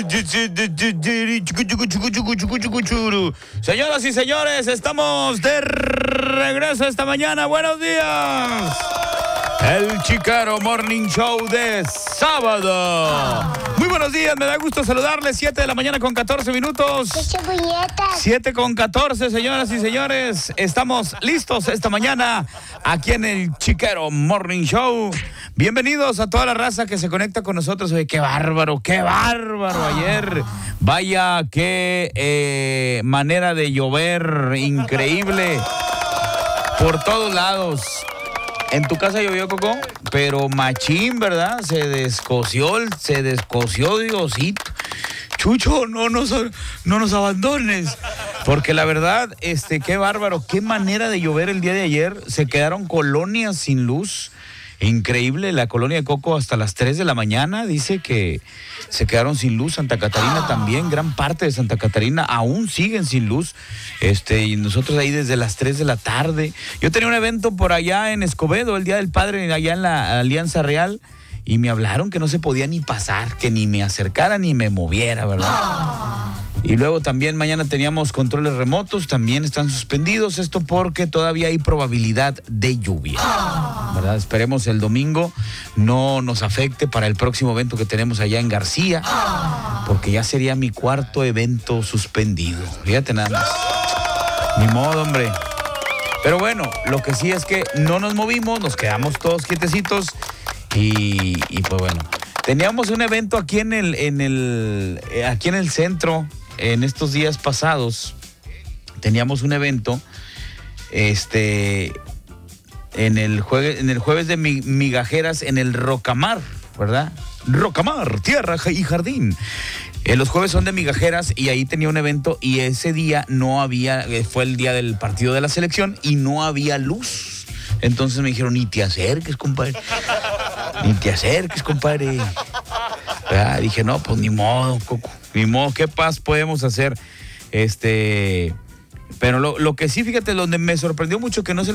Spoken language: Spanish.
Señoras y señores, estamos de regreso esta mañana. Buenos días. El Chiquero Morning Show de sábado. Muy buenos días, me da gusto saludarles. 7 de la mañana con 14 minutos. 7 con 14, señoras y señores. Estamos listos esta mañana aquí en el Chiquero Morning Show. Bienvenidos a toda la raza que se conecta con nosotros. Oye, qué bárbaro ayer. Vaya, qué manera de llover increíble por todos lados. En tu casa llovió, Coco, pero machín, ¿verdad? Se descoció, Diosito. Chucho, no nos abandones. Porque la verdad, qué bárbaro, qué manera de llover el día de ayer. Se quedaron colonias sin luz. Increíble, la colonia de Coco hasta las 3 de la mañana, dice que se quedaron sin luz. Santa Catarina también, gran parte de Santa Catarina aún siguen sin luz. Y nosotros ahí desde las 3 de la tarde. Yo tenía un evento por allá en Escobedo, el Día del Padre, allá en la Alianza Real, y me hablaron que no se podía ni pasar, que ni me acercara ni me moviera, ¿verdad? Y luego también mañana teníamos controles remotos, también están suspendidos, esto porque todavía hay probabilidad de lluvia, ¿verdad? Esperemos el domingo no nos afecte para el próximo evento que tenemos allá en García, porque ya sería mi cuarto evento suspendido. Fíjate nada más. Ni modo, hombre. Pero bueno, lo que sí es que no nos movimos, nos quedamos todos quietecitos y pues bueno. Teníamos un evento aquí en el centro. En estos días pasados teníamos un evento en el jueves de migajeras en el Rocamar, ¿verdad? Rocamar, tierra y jardín. Los jueves son de migajeras y ahí tenía un evento y ese día no había, fue el día del partido de la selección y no había luz. Entonces me dijeron, ni te acerques, compadre. Dije, no, pues ni modo, Coco. Ni modo, ¿qué paz podemos hacer? Pero lo que sí, fíjate, donde me sorprendió mucho que no se